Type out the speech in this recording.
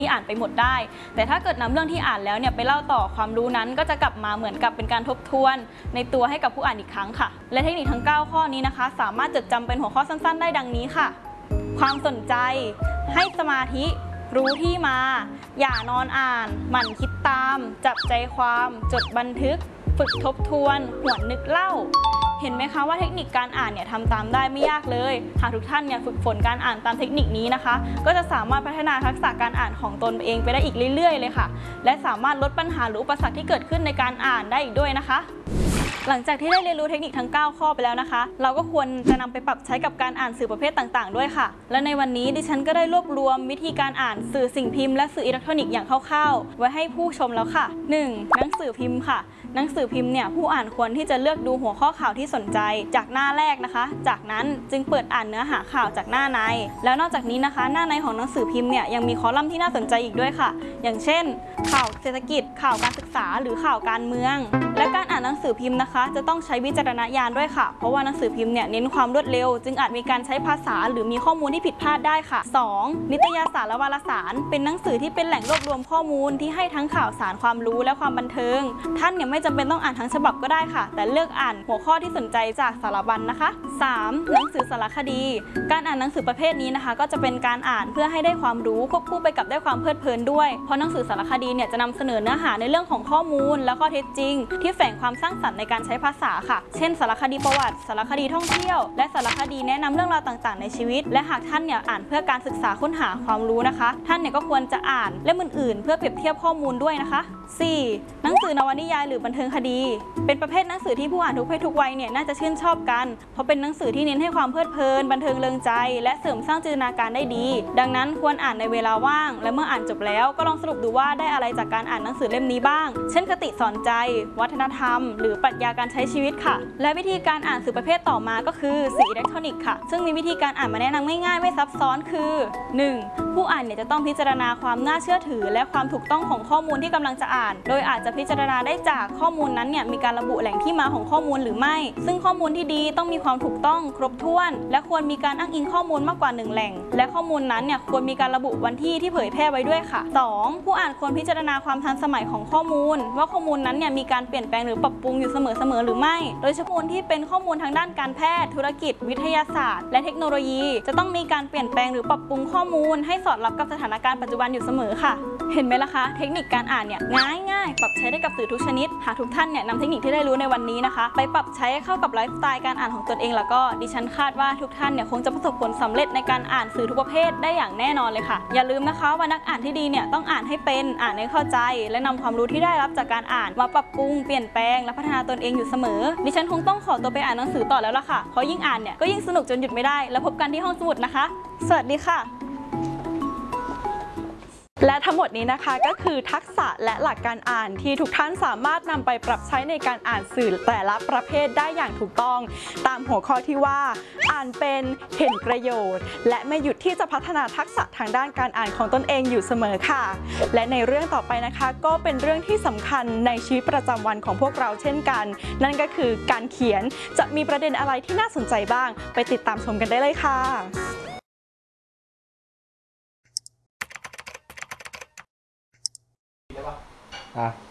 ที่อ่านไปหมดได้แต่ถ้าเกิดนำเรื่องที่อ่านแล้วเนี่ยไปเล่าต่อความรู้นั้นก็จะกลับมาเหมือนกับเป็นการทบทวนในตัวให้กับผู้อ่านอีกครั้งค่ะและเทคนิคทั้ง9ข้อนี้นะคะสามารถจดจำเป็นหัวข้อสั้นๆได้ดังนี้ค่ะความสนใจให้สมาธิรู้ที่มาอย่านอนอ่านหมั่นคิดตามจับใจความจดบันทึกฝึกทบทวนหวนนึกเล่าเห็นไหมคะว่าเทคนิคการอ่านเนี่ยทำตามได้ไม่ยากเลยหากทุกท่านเนี่ยฝึกฝนการอ่านตามเทคนิคนี้นะคะก็จะสามารถพัฒนาทักษะการอ่านของตนเองไปได้อีกเรื่อยๆเลยค่ะและสามารถลดปัญหาหรืออุปสรรคที่เกิดขึ้นในการอ่านได้อีกด้วยนะคะหลังจากที่ได้เรียนรู้เทคนิคทั้ง9ข้อไปแล้วนะคะเราก็ควรจะนำไปปรับใช้กับการอ่านสื่อประเภทต่างๆด้วยค่ะและในวันนี้ดิฉันก็ได้รวบรวมวิธีการอ่านสื่อสิ่งพิมพ์และสื่ออิเล็กทรอนิกส์อย่างคร่าวๆไว้ให้ผู้ชมแล้วค่ะ 1. หนังสือพิมพ์ค่ะหนังสือพิมพ์เนี่ยผู้อ่านควรที่จะเลือกดูหัวข้อข่าวที่สนใจจากหน้าแรกนะคะจากนั้นจึงเปิดอ่านเนื้อหาข่าวจากหน้าในแล้วนอกจากนี้นะคะหน้าในของหนังสือพิมพ์เนี่ยยังมีคอลัมน์ที่น่าสนใจอีกด้วยค่ะอย่างเช่นข่าวเศรษฐกิจข่าวการศึกษาหรือข่าวการเมืองและการอ่านหนังสือพิมพ์นะคะจะต้องใช้วิจารณญาณด้วยค่ะเพราะว่าหนังสือพิมพ์เนี่ยเน้นความรวดเร็วจึงอาจมีการใช้ภาษาหรือมีข้อมูลที่ผิดพลาดได้ค่ะ 2. นิตยสารและวารสารเป็นหนังสือที่เป็นแหล่งรวบรวมข้อมูลที่ให้ทั้งข่าวสารความรู้และความบันเทิงท่านเนี่ยไม่จำเป็นต้องอ่านทั้งฉบับก็ได้ค่ะแต่เลือกอ่านหัวข้อที่สนใจจากสารบัญนะคะ 3. หนังสือสารคดีการอ่านหนังสือประเภทนี้นะคะก็จะเป็นการอ่านเพื่อให้ได้ความรู้ควบคู่ไปกับได้ความเพลิดเพลินด้วยเพราะหนังสือสารคดีเนี่ยจะนำเสนอเนื้อหาในเรื่องของข้อมูลและข้อเท็จจริงที่แฝงความสร้างสรรค์ในการใช้ภาษาค่ะเช่นสารคดีประวัติสารคดีท่องเที่ยวและสารคดีแนะนำเรื่องราวต่างๆในชีวิตและหากท่านเนี่ยอ่านเพื่อการศึกษาค้นหาความรู้นะคะท่านเนี่ยก็ควรจะอ่านเล่มอื่นๆเพื่อเปรียบเทียบข้อมูลด้วยนะคะ 4. หนังสือนวนิยายหรือบันเทิงคดีเป็นประเภทหนังสือที่ผู้อ่านทุกเพศทุกวัยเนี่ยน่าจะชื่นชอบกันเพราะเป็นหนังสือที่เน้นให้ความเพลิดเพลินบันเทิงเริงใจและเสริมสร้างจินตนาการได้ดีดังนั้นควรอ่านในเวลาว่างและเมื่ออ่านจบแล้วก็ลองสรุปดูว่าได้อะไรจากการอ่านหนังสือเล่มนี้บ้างเช่นคติสอนใจวัฒนธรรมหรือปรัชญาการใช้ชีวิตค่ะและวิธีการอ่านสื่อประเภทต่อมาก็คือสื่ออิเล็กทรอนิกส์ค่ะซึ่งมีวิธีการอ่านมาแนะนำง่ายๆไม่ซับซ้อนคือ 1. ผู้อ่านเนี่ยจะต้องพิจารณาความน่าเชื่อถือและความถูกต้องของข้อมูลที่กำลังจะอ่านโดยอาจจะพิจารณาได้จากข้อมูลนั้นเนี่ยมีการระบุแหล่งที่มาของข้อมูลหรือไม่ซึ่งข้อมูลที่ดีต้องมีความถูกต้องครบถ้วนและควรมีการอ้างอิงข้อมูลมากกว่า1แหล่งและข้อมูลนั้นเนี่ยควรมีการระบุวันที่เผยแพร่ไว้ด้วยค่ะ 2. ผู้อ่านควรพิจารณาความทันสมัยของข้อมูลว่าข้อมูลนั้นเนี่ยมีการเปลี่ยนแปลงหรือปรับปรุงอยู่เสมอหรือไม่โดยเฉพาะที่เป็นข้อมูลทางด้านการแพทย์ธุรกิจวิทยาศาสตร์และเทคโนโลยีจะต้องมีการเปลี่ยนแปลงหรือปรับปรุงข้อมูลให้สอดรับกับสถานการณ์ปัจจุบันอยู่เสมอค่ะเห็นไหมล่ะคะเทคนิคการอ่านเนี่ยง่ายปรับใช้ได้กับสื่อทุกชนิดหากทุกท่านเนี่ยนำเทคนิคที่ได้รู้ในวันนี้นะคะไปปรับใช้เข้ากับไลฟ์สไตล์การอ่านของตนเองแล้วก็ดิฉันคาดว่าทุกท่านเนี่ยคงจะประสบผลสำเร็จในการอ่านสื่อทุกประเภทได้อย่างแน่นอนเลยค่ะอย่าลืมนะคะว่านักอ่านที่ดีเนี่ยต้องอ่านให้เป็นอ่านให้เข้าใจและนำความรู้ที่ได้รับจากการอ่านมาปรับปรุงเปลี่ยนแปลงและพัฒนาตนเองอยู่เสมอดิฉันคงต้องขอตัวไปอ่านหนังสือต่อแล้วล่ะค่ะเพราะยิ่งอ่านเนี่ยก็ยิ่งสนุกจนหยุดไม่ได้แล้วพบกันที่ห้องสมุดนะคะสวัสดีค่ะและทั้งหมดนี้นะคะก็คือทักษะและหลักการอ่านที่ทุกท่านสามารถนำไปปรับใช้ในการอ่านสื่อแต่ละประเภทได้อย่างถูกต้องตามหัวข้อที่ว่าอ่านเป็นเห็นประโยชน์และไม่หยุดที่จะพัฒนาทักษะทางด้านการอ่านของตนเองอยู่เสมอค่ะและในเรื่องต่อไปนะคะก็เป็นเรื่องที่สำคัญในชีวิตประจำวันของพวกเราเช่นกันนั่นก็คือการเขียนจะมีประเด็นอะไรที่น่าสนใจบ้างไปติดตามชมกันได้เลยค่ะอ่ะ